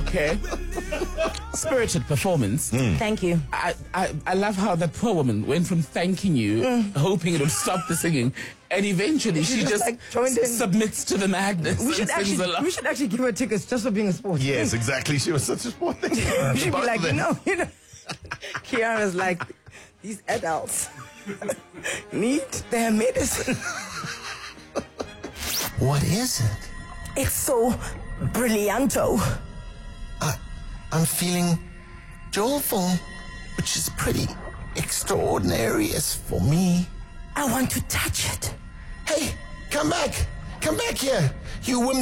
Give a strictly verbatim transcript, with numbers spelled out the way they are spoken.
Okay. Spirited performance. Mm. Thank you. I, I, I love how that poor woman went from thanking you, mm. hoping it would stop the singing, and eventually she, she just, just like, s- submits to the madness. We should, and sings actually, along. we should actually give her tickets just for being a sport. Yes, exactly. She was such a sport thing. We should be like, you know, you know. Kiara's like, these adults need their medicine. What is it? It's so brillianto. I, I'm feeling joyful, which is pretty extraordinary as for me. I want to touch it. Hey, come back. Come back here, you whimsical